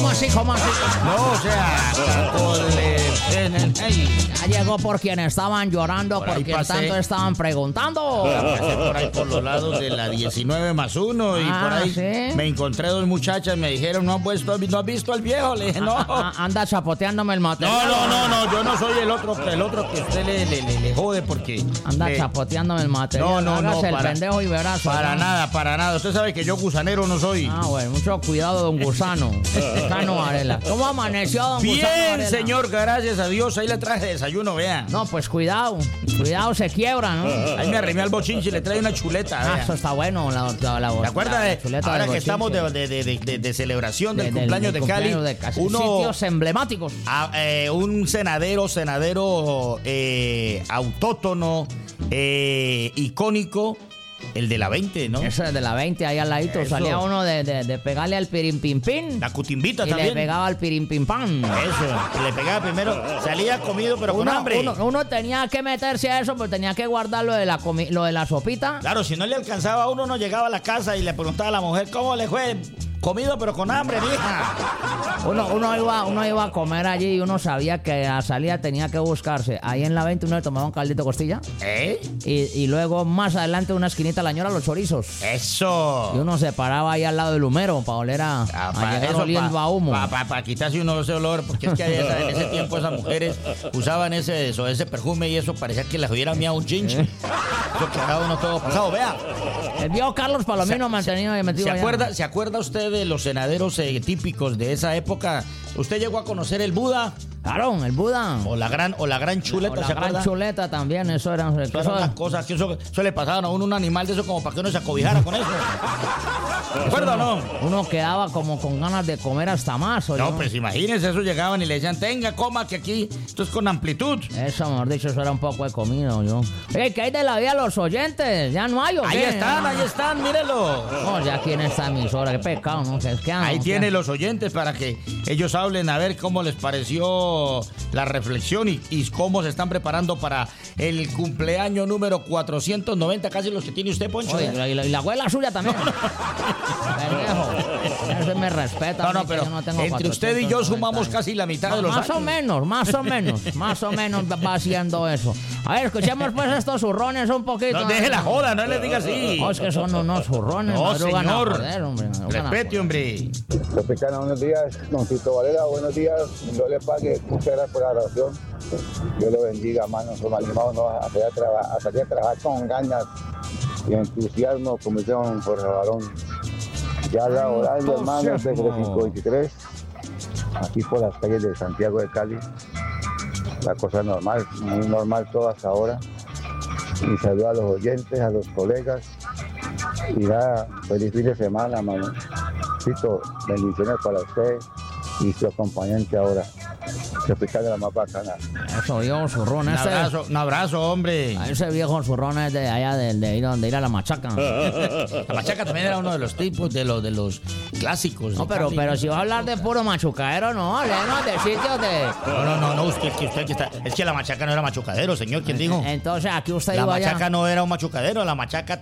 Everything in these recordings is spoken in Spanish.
¿Cómo así? ¿Cómo así? No, o sea, Ya llegó por quien estaban llorando, Por ahí por quien pasé. tanto estaban preguntando. pasé por ahí por los lados de la 19 más 1 y por ahí ¿sí? me encontré dos muchachas, me dijeron, ¿no has visto al viejo? Le dije, no. Anda chapoteándome el No, material. yo no soy el otro que usted le jode porque... Anda chapoteándome el material. No, Hágase el para- pendejo y verás. Para nada. Usted sabe que yo gusanero no soy. Ah, bueno, mucho cuidado, don Gusano. Gusano Varela. ¿Cómo amaneció, don Gusano Bien, Varela? señor, gracias a Dios. Ahí le traje desayuno, vea. No, pues cuidado se quiebra, ¿no? Ahí me arrimé al bochinche y le trae una chuleta, Ah, vea. eso está bueno, ¿Te acuerdas de chuleta ahora del que estamos bochinche? de celebración del Del cumpleaños de Cali? cumpleaños de Cali. Uno, Sitios emblemáticos. un senadero autóctono, icónico, el de la 20, ¿no? Eso es de la 20, ahí al ladito. Eso. Salía uno de pegarle al pirimpimpín. La cutimbita Y también. le pegaba al pirimpimpán. Eso, que le pegaba primero, salía comido pero con hambre. Uno tenía que meterse a eso, pero tenía que guardar lo de la sopita. Claro, si no le alcanzaba a uno, no llegaba a la casa y le preguntaba a la mujer, ¿cómo le fue? Comido pero con hambre, mija. Uno iba a comer allí y uno sabía que a la salida tenía que buscarse. Ahí en la 20 uno le tomaba un caldito de costilla. Y luego más adelante una esquinita la ñora los chorizos. Eso. Y uno se paraba ahí al lado del humero para oler a llegar oliendo a humo. Para quitarse uno ese olor, porque es que en ese tiempo esas mujeres usaban ese perfume y eso parecía que les hubiera miado un chinche. Eso quedaba uno todo pasado, vea. El viejo Carlos Palomino mantenido y metido allá. ¿Se acuerda usted de los senaderos típicos de esa época? ¿Usted llegó a conocer el Buda? Claro, el Buda. O la gran chuleta, O la ¿se gran acuerda? chuleta también, eso era. Todas esas cosas que eso le pasaban a uno un animal de eso como para que uno se acobijara con eso. ¿Se acuerda o no? Uno quedaba como con ganas de comer hasta más. ¿o No, pues imagínense, eso llegaban y le decían, tenga, coma, que aquí esto es con amplitud. Eso, mejor dicho, eso era un poco de comido, yo. Oye, ¿qué hay de la vida de los oyentes? ¿Ya no hay o qué? Ahí están, mírelo. No, ya aquí en esta emisora, qué pecado, ¿no? Ahí tiene los oyentes para que ellos hablen a ver cómo les pareció la reflexión y cómo se están preparando para el cumpleaños número 490, casi los que tiene usted, Poncho. Oye, y la abuela suya también. Pendejo. Ese me respeta. No, pero entre usted y yo sumamos casi la mitad de los Más o menos va haciendo eso. A ver, escuchemos pues estos zurrones un poquito. No, deje la joda, no le diga así. No, es que son unos zurrones. No, madrugan a señor. joder, hombre, madrugan a Respete, joder. hombre. Tropicana, buenos días. Don Tito Varela, buenos días. Dios le pague. Muchas gracias por la oración. Dios lo bendiga, hermano. Somos animados a salir a trabajar con ganas y entusiasmo, como dice don Jorge Barón. Ya la horario, hermano, es de 523. Aquí por las calles de Santiago de Cali. La cosa normal, muy normal todo hasta ahora. Y saludo a los oyentes, a los colegas. Y nada, feliz fin de semana, hermano. Tito, bendiciones para usted y su acompañante ahora. Tropical de la más bacana. Eso, viejo zurrón. Un abrazo, hombre. Ese viejo zurrón es de allá de ir donde ir a la machaca. La machaca también era uno de los tipos de los clásicos. No, pero si vas a hablar de puro machucadero, no, hablemos de sitios de... No, usted que está... Es que la machaca no era machucadero, señor, ¿quién dijo? Entonces aquí usted La iba allá. machaca no era un machucadero, la machaca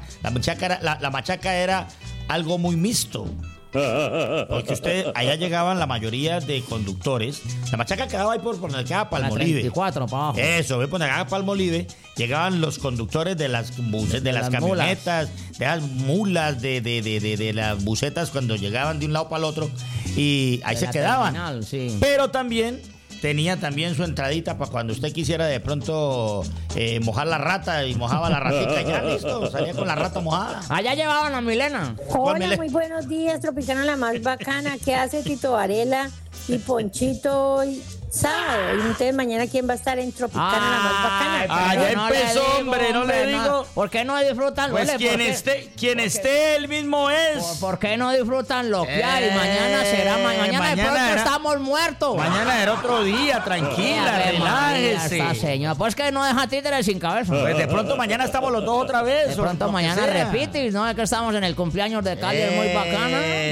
era algo muy mixto. Porque allá llegaban la mayoría de conductores. La machaca quedaba ahí por donde quedaba Palmolive. 34 para abajo. Eso, ve por donde quedaba Palmolive. Llegaban los conductores de las buses, de las camionetas, de las mulas, de las busetas cuando llegaban de un lado para el otro. Y ahí se quedaban. Terminal, sí. Pero también tenía su entradita para cuando usted quisiera de pronto mojar la rata y mojaba la ratita y ya listo, salía con la rata mojada. Allá llevaban a Milena. Hola, muy buenos días, Tropicana la más bacana. ¿Qué hace Tito Varela y Ponchito hoy sábado? Y entonces mañana, ¿quién va a estar en Tropicana la más bacana? Ya empezó, hombre, no le digo. ¿Por qué no disfrutan? Pues quien esté, él mismo es. ¿Por qué no disfrutan lo que hay? Mañana será mañana de pronto estamos muertos. Mañana era otro día, tranquila, relájese. Esta señora, pues que no deja títeres sin cabeza. Pues de pronto mañana estamos los dos otra vez. De pronto mañana repites, ¿no? Es que estamos en el cumpleaños de Cali, es muy bacana.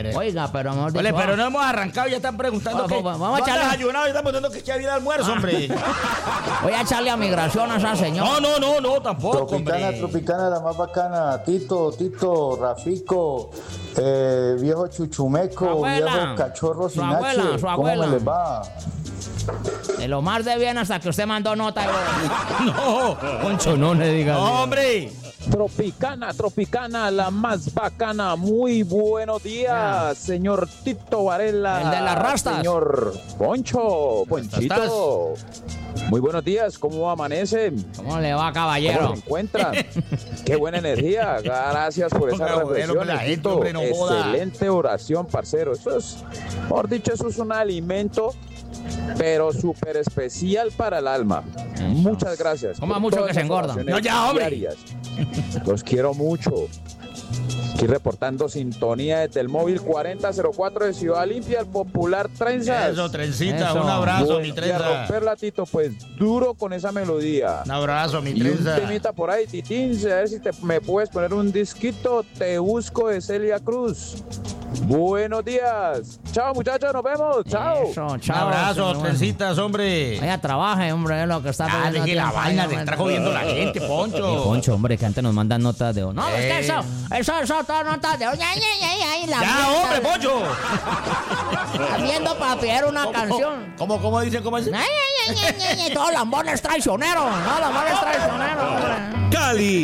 ver. Oiga, pero hemos dicho... Ole, pero no hemos arrancado, ya están preguntando que vamos a no han echarle- desayunado y están preguntando que ya viene el almuerzo, hombre. Voy a echarle a migración a esa señora. No, tampoco, Tropicana, hombre. Tropicana, la más bacana. Tito, Rafico, viejo Chuchumeco, Su abuela. viejo Cachorro Su Sinache. abuela, su ¿Cómo abuela. me les va? De lo más de bien hasta que usted mandó nota. No, Poncho, no le digas. no, hombre. Tropicana, la más bacana. Muy buenos días, señor Tito Varela. El de las rastas. Señor Ponchito. Muy buenos días, ¿cómo amanece? ¿Cómo le va, ¿Cómo caballero? se encuentra? Qué buena energía. Gracias por esa Ponga bueno, reflexión. la gente, Tito. hombre, no joda. Excelente oración, parcero. Eso es, mejor dicho, eso es un alimento, pero súper especial para el alma. Muchas gracias. Coma por mucho todas que se esas engorda. oraciones No, ya, hombre. diarias. Los quiero mucho. Aquí reportando sintonía desde el móvil 4004 de Ciudad Limpia, el popular Trenzas. Eso, trencita, Eso. un abrazo, Buen mi día, trenza. romperla, Tito, pues duro con esa melodía. Un abrazo, mi Y un trenza. temita por ahí, Titín, a ver si me puedes poner un disquito. Te busco de Celia Cruz. Buenos días. Chao, muchachos, nos vemos. Chao. Eso, Un chao. abrazo, señor. trencitas, hombre. Vaya, trabaje, hombre, es lo que está Ah, pidiendo deje la tiempo, vaina, hombre. te está jodiendo la gente, Poncho. Poncho, hombre, que antes nos mandan notas de... No, es que eso todas notas de... Ya, hombre, Poncho. Viendo para pedir una canción. ¿Cómo dice? Todos lambones traicioneros. Todos lambones traicioneros, hombre. Cali.